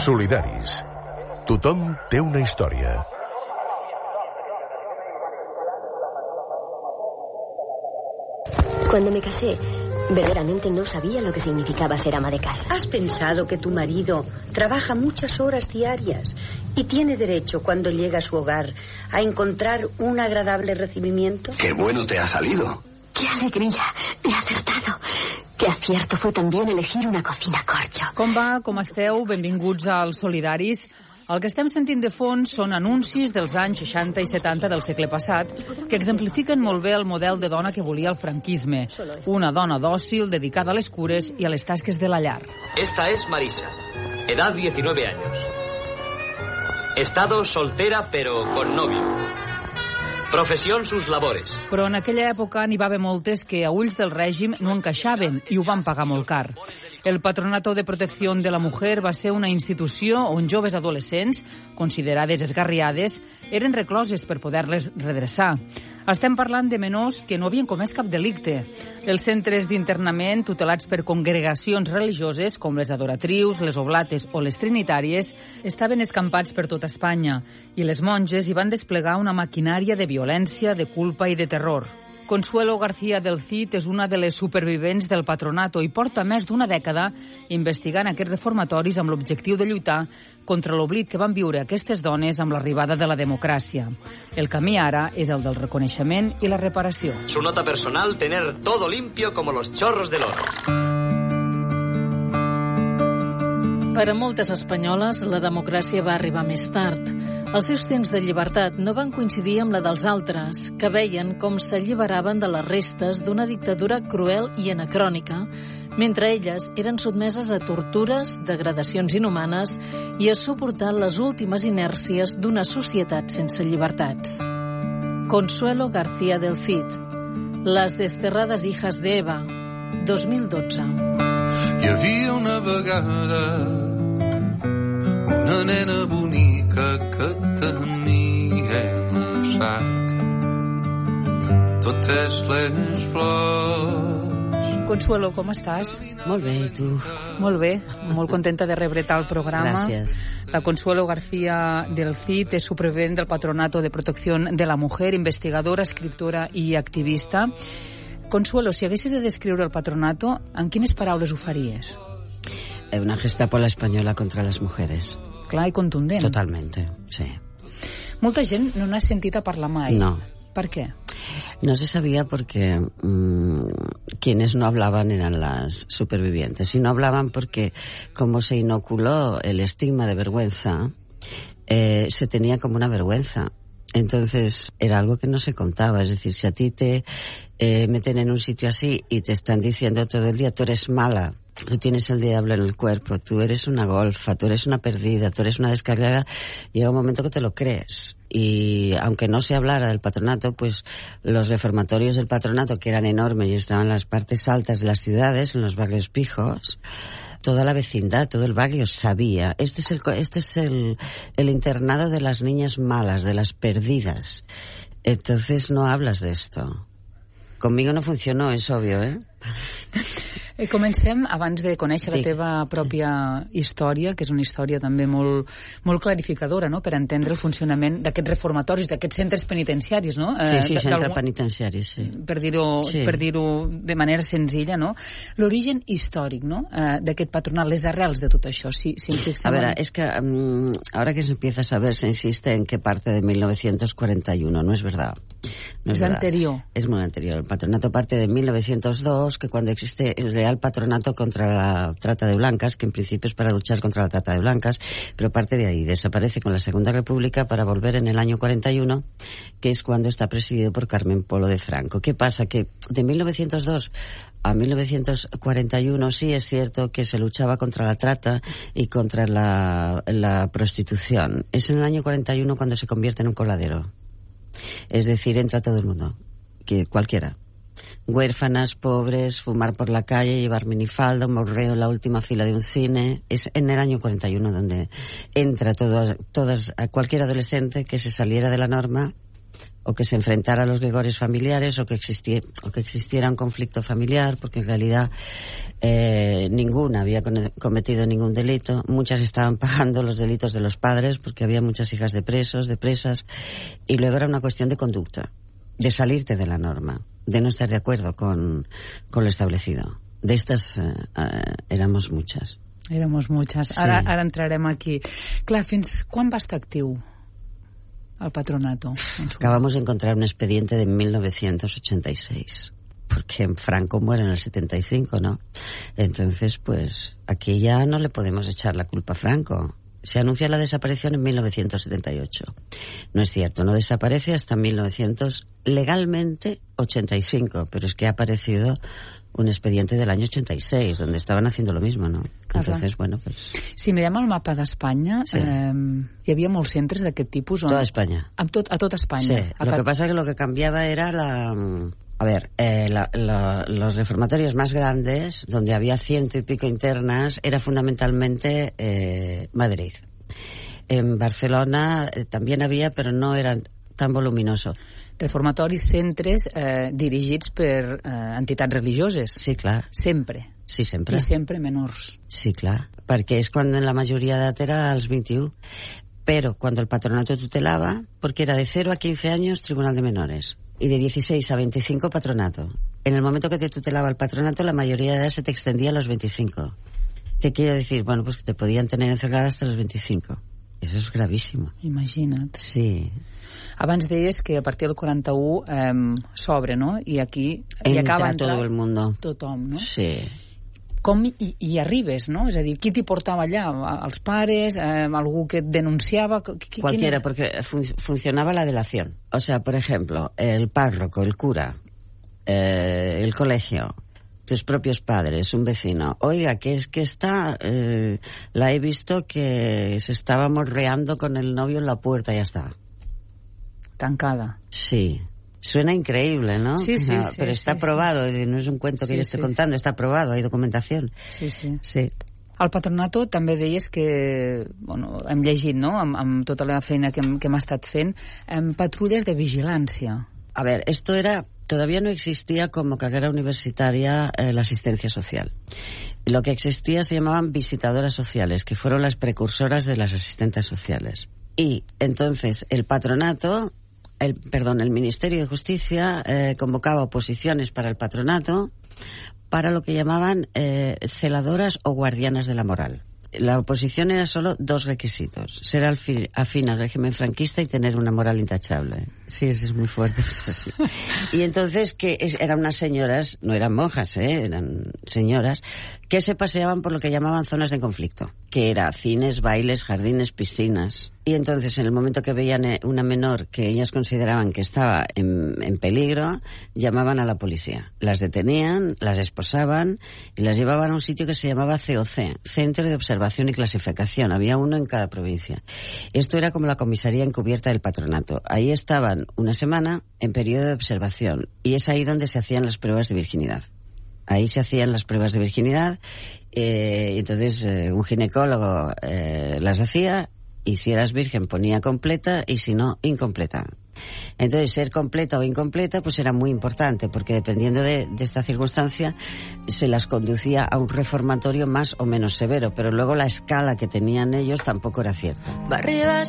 Solidaris. Tothom té una història. Cuando me casé, verdaderamente no sabía lo que significaba ser ama de casa. ¿Has pensado que tu marido trabaja muchas horas diarias y tiene derecho, cuando llega a su hogar, a encontrar un agradable recibimiento? ¡Qué bueno te ha salido! ¡Qué alegría! He acertado. Qué acierto fue también elegir una cocina corcho. Com va? Com esteu? Benvinguts als Solidaris. El que estem sentint de fons són anuncis dels anys 60 i 70 del segle passat que exemplifiquen molt bé el model de dona que volia el franquisme. Una dona dòcil, dedicada a les cures i a les tasques de la llar. Esta es Marisa, edad 19 años. Estado soltera pero con novio. Profesión sus labores. Però en aquella època n'hi va haver moltes que a ulls del règim no encaixaven i ho van pagar molt car. El Patronato de Protección de la Mujer va ser una institució on joves adolescents, considerades esgarriades, eren recloses per poder-les redreçar. Estem parlant de menors que no havien comès cap delicte. Els centres d'internament, tutelats per congregacions religioses, com les adoratrius, les oblates o les trinitàries, estaven escampats per tota Espanya, i les monges hi van desplegar una maquinària de violència, de culpa i de terror. Consuelo García del Cid és una de les supervivents del Patronato i porta més d'una dècada investigant aquests reformatoris amb l'objectiu de lluitar contra l'oblit que van viure aquestes dones amb l'arribada de la democràcia. El camí ara és el del reconeixement i la reparació. Su nota personal, tener todo limpio como los chorros del oro. Per a moltes espanyoles, la democràcia va arribar més tard. Els seus temps de llibertat no van coincidir amb la dels altres, que veien com s'alliberaven de les restes d'una dictadura cruel i anacrònica, mentre elles eren sotmeses a tortures, degradacions inhumanes i a suportar les últimes inèrcies d'una societat sense llibertats. Consuelo García del Cid, Les desterrades hijas de Eva, 2012. Hi havia una vegada una nena bonica que tenia un sac totes les flors. Consuelo, com estàs? Molt bé, i tu? Molt bé, molt contenta de rebre't al programa. Gràcies. La Consuelo García del Cid és supervivent del Patronato de Protección de la Mujer, investigadora, escriptora i activista. Consuelo, si haguessis de descriure el Patronato, en quines paraules ho faries? Una Gestapo a la española contra las mujeres. Clar i contundent. Totalmente, sí. Molta gent no n'ha sentit a parlar mai. No. ¿Per qué? No se sabía porque quienes no hablaban eran las supervivientes. Y no hablaban porque, como se inoculó el estigma de vergüenza, se tenía como una vergüenza. Entonces era algo que no se contaba. Es decir, si a ti te meten en un sitio así y te están diciendo todo el día, tú eres mala, tú tienes el diablo en el cuerpo, tú eres una golfa, tú eres una perdida, tú eres una descargada, llega un momento que te lo crees. Y aunque no se hablara del patronato, pues los reformatorios del patronato, que eran enormes y estaban en las partes altas de las ciudades, en los barrios pijos, toda la vecindad, todo el barrio sabía. Este es el internado de las niñas malas, de las perdidas. Entonces no hablas de esto. Conmigo no funcionó, és obvio, Comencem, abans de conèixer la teva pròpia història, que és una història també molt, molt clarificadora, no?, per entendre el funcionament d'aquests reformatoris, d'aquests centres penitenciaris, no? Sí, centres penitenciaris, sí. Per dir-ho de manera senzilla, no? L'origen històric, no?, d'aquest patronat, les arrels de tot això, si ens fixem... A ver, es que ahora que se empieza a saber, se insiste en que parte de 1941, no es verdad. No es verdad. Anterior. Es muy anterior. El patronato parte de 1902, que cuando existe el Real Patronato contra la trata de blancas, que en principio es para luchar contra la trata de blancas, pero parte de ahí. Desaparece con la Segunda República para volver en el año 41, que es cuando está presidido por Carmen Polo de Franco. ¿Qué pasa? Que de 1902 a 1941 sí es cierto que se luchaba contra la trata y contra la prostitución. Es en el año 41 cuando se convierte en un coladero. Es decir, entra todo el mundo, que cualquiera. Huérfanas, pobres, fumar por la calle, llevar minifalda, un morreo en la última fila de un cine. Es en el año 41 donde entra cualquier adolescente que se saliera de la norma o que se enfrentara a los rigores familiares o que existiera un conflicto familiar, porque en realidad ninguna había cometido ningún delito. Muchas estaban pagando los delitos de los padres porque había muchas hijas de presos, de presas, y luego era una cuestión de conducta, de salirte de la norma, de no estar de acuerdo con lo establecido. De estas éramos muchas. Éramos muchas. Sí. Ara entrarem aquí. Clar, fins quan va estar actiu el patronato? Acabamos de encontrar un expediente de 1986, porque Franco muere en el 75, ¿no? Entonces, pues, aquí ya no le podemos echar la culpa a Franco. Se anuncia la desaparición en 1978. No es cierto, no desaparece hasta 1985, pero es que ha aparecido un expediente del año 86, donde estaban haciendo lo mismo, ¿no? Entonces, bueno, pues... Si mirem el mapa d'Espanya, sí. Hi havia molts centres d'aquest tipus? Toda España. A tota Espanya. Sí, lo que pasa es que lo que cambiaba era los reformatorios más grandes, donde había 100 y pico internas, era fundamentalmente Madrid. En Barcelona también había, pero no era tan voluminoso. Reformatoris, centres dirigits per entitats religioses. Sí, clar. Sempre. Sí, sempre. I sempre menors. Sí, clar. Perquè és quan la majoria d'edat era als 21. Pero cuando el patronato tutelaba, porque era de 0 a 15 años tribunal de menores y de 16 a 25 patronato. En el momento que te tutelaba el patronato, la mayoría de edad se te extendía a los 25. ¿Qué quiere decir? Bueno, pues que te podían tener encerrada hasta los 25. Eso es gravísimo. Imagina't. Sí. Abans deies que a partir del 41 s'obre, no? I aquí hi acaba tot el mundo. Tothom, no? Sí. Com hi arribes, no? És a dir, qui t'hi portava allà? Els pares? Algú que et denunciava? Cualquiera, porque funcionaba la delación. O sea, por ejemplo, el párroco, el cura, el colegio, tus propios padres, un vecino. Oiga, que es que la he visto que se estaba morreando con el novio en la puerta, ya está. Tancada. Sí. Suena increíble, ¿no? Sí, pero está probado, no es un cuento que yo estoy contando, está probado, hay documentación. Sí. Sí. Al patronato també deies que, bueno, hem llegit, no?, amb tota la feina que hem estat fent, patrulles de vigilància. A ver, todavía no existía como carrera universitaria la asistencia social. Lo que existía se llamaban visitadoras sociales, que fueron las precursoras de las asistentes sociales. Y entonces el patronato, el Ministerio de Justicia convocaba oposiciones para el patronato para lo que llamaban celadoras o guardianas de la moral. La oposición era solo 2 requisitos: ser afín al régimen franquista y tener una moral intachable. Sí, eso es muy fuerte, pero sí. Y entonces eran unas señoras, no eran monjas, eran señoras, que se paseaban por lo que llamaban zonas de conflicto, que era cines, bailes, jardines, piscinas. Y entonces, en el momento que veían una menor que ellas consideraban que estaba en peligro, llamaban a la policía. Las detenían, las esposaban y las llevaban a un sitio que se llamaba COC, Centro de Observación y Clasificación. Había uno en cada provincia. Esto era como la comisaría encubierta del patronato. Ahí estaban una semana en periodo de observación y es ahí donde se hacían las pruebas de virginidad. Ahí se hacían las pruebas de virginidad, entonces un ginecólogo las hacía, y si eras virgen ponía completa y si no, incompleta. Entonces, ser completa o incompleta pues era muy importante, porque dependiendo de esta circunstancia se las conducía a un reformatorio más o menos severo, pero luego la escala que tenían ellos tampoco era cierta.